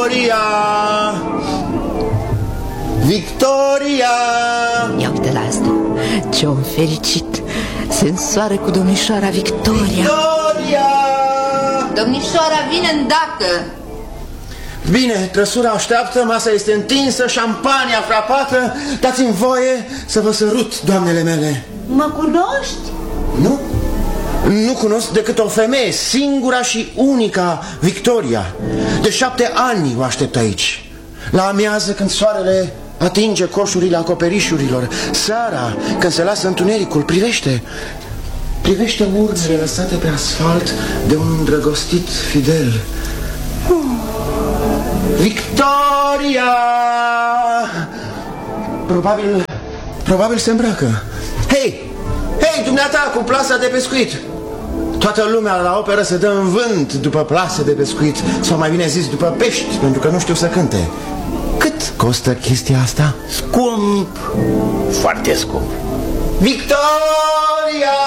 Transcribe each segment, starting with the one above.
Victoria! Victoria! Ia uite la asta. Ce om fericit. Se însoară cu domnișoara Victoria. Victoria! Domnișoara vine îndată. Bine, trăsura așteaptă, masa este întinsă, șampania frapată. Dați-mi voie să vă sărut, doamnele mele. Mă cunoști? Nu? Nu cunosc decât o femeie, singura și unica Victoria. De 7 ani o aștept aici. La amiază, când soarele atinge coșurile acoperișurilor, seara, când se lasă întunericul, privește urzile lăsate pe asfalt de un îndrăgostit fidel. Victoria! Probabil se îmbracă. Hei, dumneata cu plasa de pescuit! Toată lumea la operă se dă în vânt după plase de pescuit, sau mai bine zis, după pești, pentru că nu știu să cânte. Cât costă chestia asta? Scump, foarte scump. Victoria!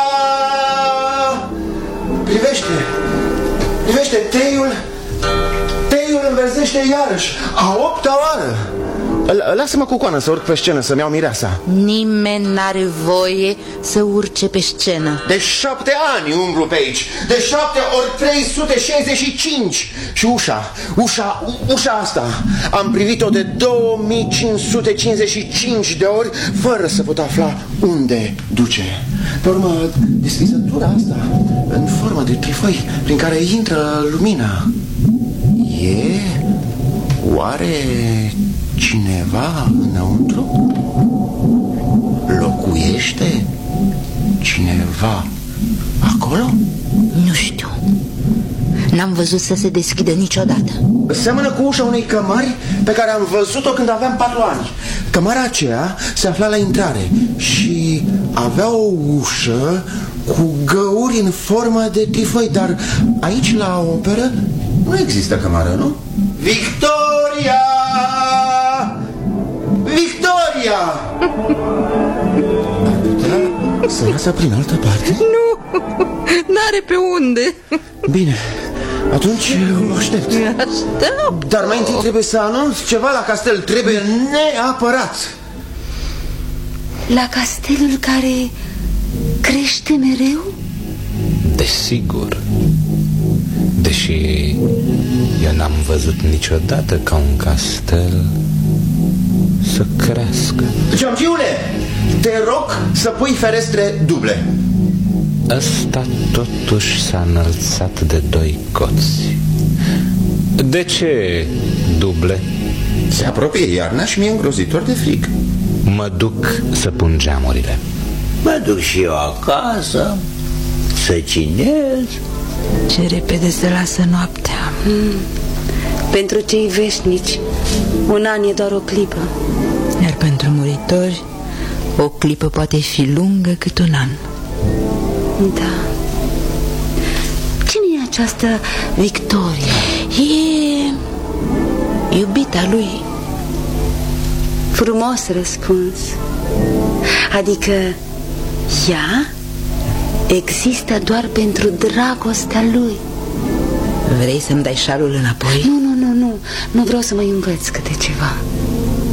Privește, teiul înverzește iarăși, a 8-a oară. Lasă-mă cu coană să urc pe scenă să-mi iau mireasa. Nimeni n-are voie să urce pe scenă. De 7 ani umblu pe aici. De 7 ori 365. Și ușa asta am privit-o de 2555 de ori, fără să pot afla unde duce. Pe urmă, deschizătura asta în formă de trifoi prin care intră lumina. E oare cineva înăuntru? Locuiește cineva acolo? Nu știu. N-am văzut să se deschidă niciodată. Seamănă cu ușa unei cămări pe care am văzut-o când aveam 4 ani. Cămara aceea se afla la intrare și avea o ușă cu găuri în formă de trifoi. Dar aici la operă nu există cămară, nu? Victoria! Victoria! Ar putea să lasă prin altă parte? Nu, n-are pe unde. Bine, atunci o aștept. Dar mai întâi trebuie să anunț ceva la castel. Trebuie neapărat. La castelul care crește mereu? Desigur. Deși eu n-am văzut niciodată ca un castel să crească. Ciomciule, te rog să pui ferestre duble. Ăsta totuși s-a înălțat de 2 coți. De ce duble? Se apropie iarna și mi-e îngrozitor de frig. Mă duc să pun geamurile. Mă duc și eu acasă să cinez. Ce repede se lasă noaptea. Pentru cei veșnici, un an e doar o clipă. Iar pentru muritori, o clipă poate fi lungă cât un an. Da. Cine e această Victoria? E iubita lui. Frumos răspuns. Adică ea există doar pentru dragostea lui. Vrei să-mi dai șalul înapoi? Nu vreau să mă învăț câte ceva.